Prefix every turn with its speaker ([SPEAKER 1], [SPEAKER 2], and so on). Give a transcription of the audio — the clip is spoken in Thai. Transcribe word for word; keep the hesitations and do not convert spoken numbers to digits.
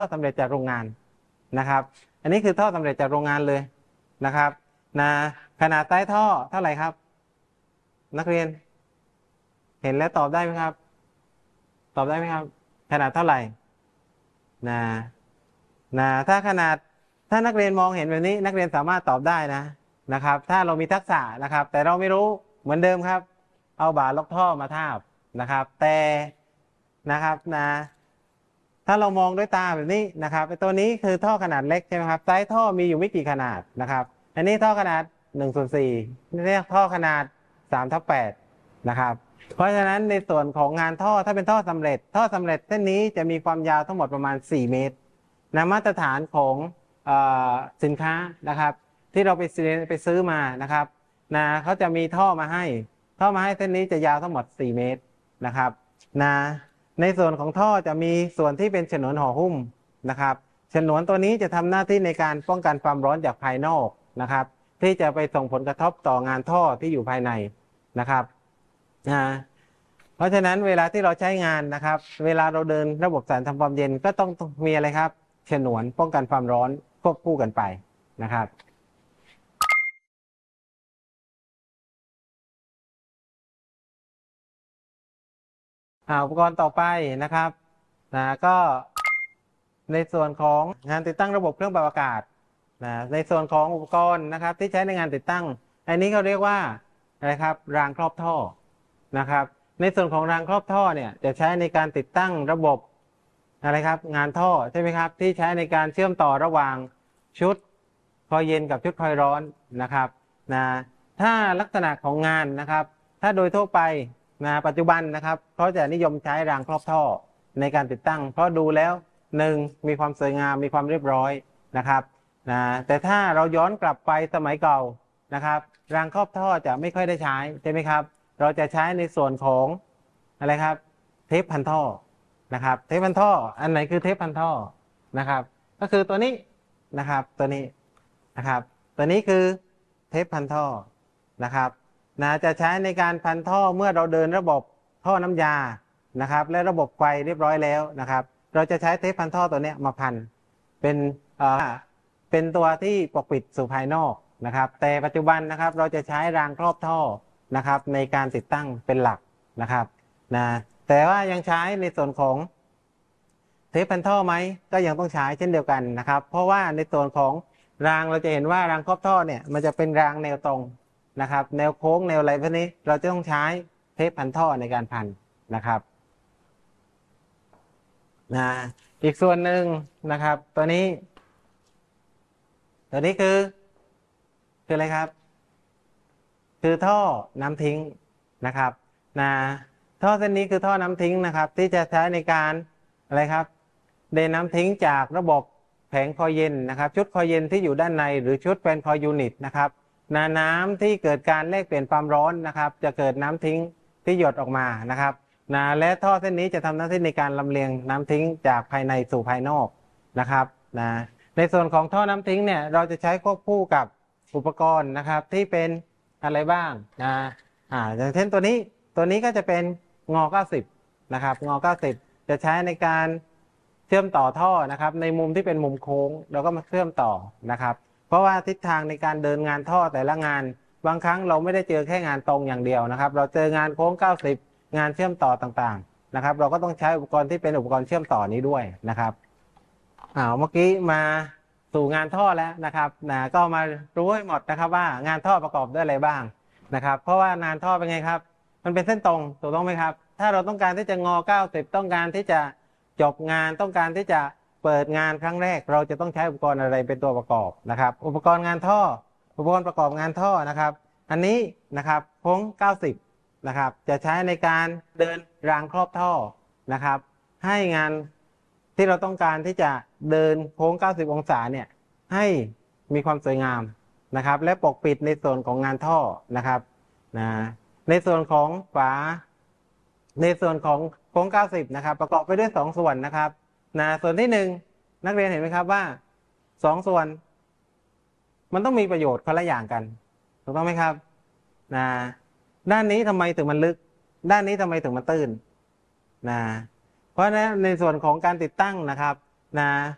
[SPEAKER 1] ท่อสำเร็จจากโรงงานนะครับอันนี้คือท่อสำเร็จจากโรงงานเลยนะครับนะขนาดใต้ท่อเท่าไหร่ครับนักเรียนเห็นแล้วตอบได้ไหมครับตอบได้ไหมครับขนาดเท่าไหร่นะนะถ้าขนาดถ้านักเรียนมองเห็นแบบนี้นักเรียนสามารถตอบได้นะนะครับถ้าเรามีทักษะนะครับแต่เราไม่รู้เหมือนเดิมครับเอาบ่าล็อกท่อมาทาบนะครับแต่นะครับนะถ้าเรามองด้วยตาแบบนี้นะครับไอ้ตัวนี้คือท่อขนาดเล็กใช่ไหมครับไซส์ท่อมีอยู่ไม่กี่ขนาดนะครับอันนี้ท่อขนาดหนึ่งส่วนสี่นี่เรียกท่อขนาดสามทับแปดนะครับเพราะฉะนั้นในส่วนของงานท่อถ้าเป็นท่อสำเร็จท่อสำเร็จเส้นนี้จะมีความยาวทั้งหมดประมาณสี่เมตรนะมาตรฐานของสินค้านะครับที่เราไปซื้อไปซื้อมานะครับนะเขาจะมีท่อมาให้ท่อมาให้เส้นนี้จะยาวทั้งหมดสี่เมตรนะครับนะในส่วนของท่อจะมีส่วนที่เป็นฉนวนห่อหุ้มนะครับฉนวนตัวนี้จะทำหน้าที่ในการป้องกันความร้อนจากภายนอกนะครับที่จะไปส่งผลกระทบต่องานท่อที่อยู่ภายในนะครับนะเพราะฉะนั้นเวลาที่เราใช้งานนะครับเวลาเราเดินระบบสารทำความเย็นก็ต้องมีอะไรครับฉนวนป้องกันความร้อนควบคู่กันไปนะครับอุปกรณ์ต่อไปนะครับนะก็ในส่วนของงานติดตั้งระบบเครื่องปรับอากาศนะในส่วนของอุปกรณ์นะครับที่ใช้ในงานติดตั้งอันนี้เขาเรียกว่าอะไรครับรางครอบท่อนะครับในส่วนของรางครอบท่อเนี่ยจะใช้ในการติดตั้งระบบอะไรครับงานท่อใช่ไหมครับที่ใช้ในการเชื่อมต่อระหว่างชุดคอยเย็นกับชุดคอยร้อนนะครับนะถ้าลักษณะของงานนะครับถ้าโดยทั่วไปนะปัจจุบันนะครับเขาจะนิยมใช้รางครอบท่อในการติดตั้งเพราะดูแล้วหนึ่งมีความสวยงามมีความเรียบร้อยนะครับนะแต่ถ้าเราย้อนกลับไปสมัยเก่านะครับรางครอบท่อจะไม่ค่อยได้ใช้ใช่ไหมครับเราจะใช้ในส่วนของอะไรครับเทปพันท่อนะครับเทปพันท่ออันไหนคือเทปพันท่อนะครับก็คือตัวนี้นะครับตัวนี้นะครับตัวนี้คือเทปพันท่อนะครับนะจะใช้ในการพันท่อเมื่อเราเดินระบบท่อน้ำยานะครับและระบบไฟเรียบร้อยแล้วนะครับเราจะใช้เทปพันท่อตัวนี้มาพันเป็นเอ่อเป็นตัวที่ปกปิดสู่ภายนอกนะครับแต่ปัจจุบันนะครับเราจะใช้รางครอบท่อนะครับในการติดตั้งเป็นหลักนะครับนะแต่ว่ายังใช้ในส่วนของเทปพันท่อไหมก็ยังต้องใช้เช่นเดียวกันนะครับเพราะว่าในส่วนของรางเราจะเห็นว่ารางครอบท่อเนี่ยมันจะเป็นรางแนวตรงนะครับแนวโค้งแนวอะไรพวกนี้เราจะต้องใช้เทปพันท่อในการพันนะครับนะอีกส่วนหนึ่งนะครับตัวนี้ตัวนี้คือคืออะไรครับคือท่อน้ำทิ้งนะครับนะท่อเส้นนี้คือท่อน้ำทิ้งนะครับที่จะใช้ในการอะไรครับเดนน้ำทิ้งจากระบบแผงคอยเย็นนะครับชุดคอยเย็นที่อยู่ด้านในหรือชุดเป็นคอยยูนิตนะครับนาน้ำที่เกิดการแลกเปลี่ยนความร้อนนะครับจะเกิดน้ำทิ้งที่หยดออกมานะครับนะและท่อเส้นนี้จะทำหน้าที่ในการลำเลียงน้ำทิ้งจากภายในสู่ภายนอกนะครับนะในส่วนของท่อน้ำทิ้งเนี่ยเราจะใช้ควบคู่กับอุปกรณ์นะครับที่เป็นอะไรบ้างนะอ่าอย่างเช่นตัวนี้ตัวนี้ก็จะเป็นงอเก้าสิบนะครับงอเก้าสิบจะใช้ในการเชื่อมต่อท่อนะครับในมุมที่เป็นมุมโค้งเราก็มาเชื่อมต่อนะครับเพราะว่าทิศทางในการเดินงานท่อแต่ละงานบางครั้งเราไม่ได้เจอแค่งานตรงอย่างเดียวนะครับเราเจองานโค้งเก้าสิบงานเชื่อมต่อต่างๆนะครับเราก็ต้องใช้อุปกรณ์ที่เป็นอุปกรณ์เชื่อมต่อนี้ด้วยนะครับอ่าเมื่อกี้มาสู่งานท่อแล้วนะครับนะก็มารู้ให้หมดนะครับว่างานท่อประกอบด้วยอะไรบ้างนะครับเพราะว่างานท่อเป็นไงครับมันเป็นเส้นตรงถูกต้องไหมครับถ้าเราต้องการที่จะงอเก้าสิบต้องการที่จะจบงานต้องการที่จะเปิดงานครั้งแรกเราจะต้องใช้อุปกรณ์อะไรเป็นตัวประกอบนะครับอุปกรณ์งานท่ออุปกรณ์ประกอบงานท่อนะครับอันนี้นะครับโค้งเก้าสิบนะครับจะใช้ในการเดินรางครอบท่อนะครับให้งานที่เราต้องการที่จะเดินโค้งเก้าสิบองศาเนี่ยให้มีความสวยงามนะครับและปกปิดในส่วนของงานท่อนะครับนะในส่วนของฝาในส่วนของโค้งเก้าสิบนะครับประกอบไปด้วยสองส่วนนะครับนะส่วนที่หนึ่งนักเรียนเห็นไหมครับว่าสองส่วนมันต้องมีประโยชน์คนละอย่างกันถูกต้องไหมครับนะด้านนี้ทำไมถึงมันลึกด้านนี้ทำไมถึงมันตื้นนะเพราะฉะนั้นในส่วนของการติดตั้งนะครับนะ